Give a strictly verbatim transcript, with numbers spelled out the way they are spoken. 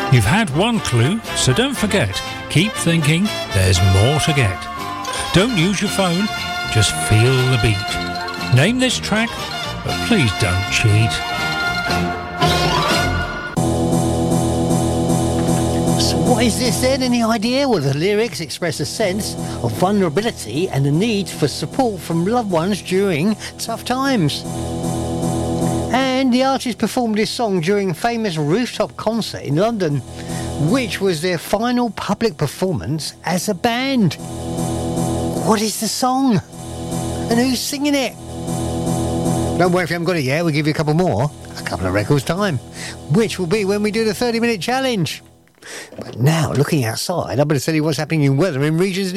You've had one clue, so don't forget. Keep thinking, there's more to get. Don't use your phone, just feel the beat. Name this track, but please don't cheat. So what is this then? Any idea? Well, the lyrics express a sense of vulnerability and the need for support from loved ones during tough times. And the artist performed this song during a famous rooftop concert in London, which was their final public performance as a band. What is the song? And who's singing it? Don't worry if you haven't got it yet, we'll give you a couple more. A couple of records time, which will be when we do the thirty minute challenge. But now, looking outside, I better tell you what's happening in weather in regions